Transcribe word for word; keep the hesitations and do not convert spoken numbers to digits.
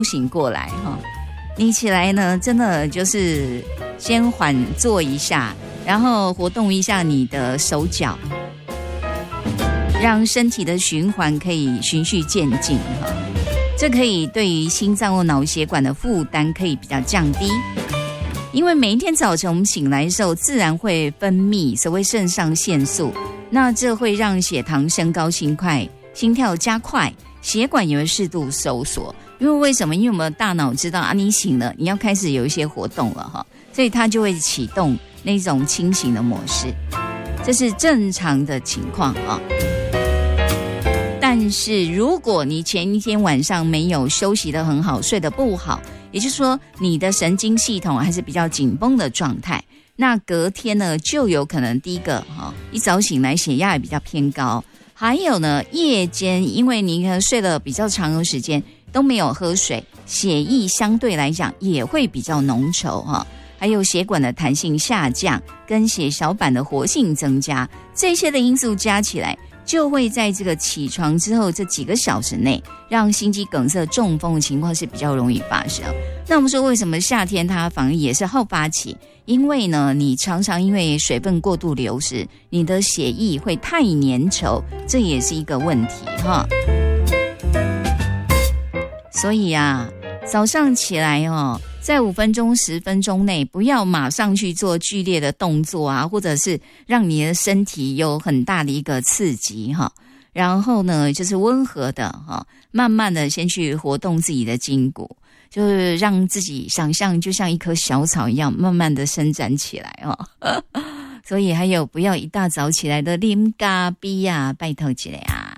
醒过来哈。你起来呢，真的就是先缓坐一下，然后活动一下你的手脚，让身体的循环可以循序渐进哈。这可以对于心脏或脑血管的负担可以比较降低。因为每一天早晨我们醒来的时候，自然会分泌所谓肾上腺素，那这会让血糖升高、心快、心跳加快，血管也会适度收缩。因为为什么？因为我们的大脑知道啊，你醒了，你要开始有一些活动了哈，所以它就会启动那种清醒的模式，这是正常的情况啊。但是如果你前一天晚上没有休息得很好，睡得不好，也就是说你的神经系统还是比较紧绷的状态，那隔天呢就有可能第一个哈，一早醒来血压也比较偏高，还有呢夜间因为你可能睡了比较长的时间都没有喝水，血液相对来讲也会比较浓稠哈，还有血管的弹性下降跟血小板的活性增加，这些的因素加起来，就会在这个起床之后这几个小时内，让心肌梗塞、中风的情况是比较容易发生。那我们说为什么夏天它反而也是好发期？因为呢，你常常因为水分过度流失，你的血液会太粘稠，这也是一个问题哈。所以啊，早上起来哦，在五分钟、十分钟内，不要马上去做剧烈的动作啊，或者是让你的身体有很大的一个刺激哈。然后呢，就是温和的哈，慢慢的先去活动自己的筋骨，就是让自己想象就像一棵小草一样，慢慢的伸展起来哦。所以还有不要一大早起来的啉咖啡啊，拜托起来啊。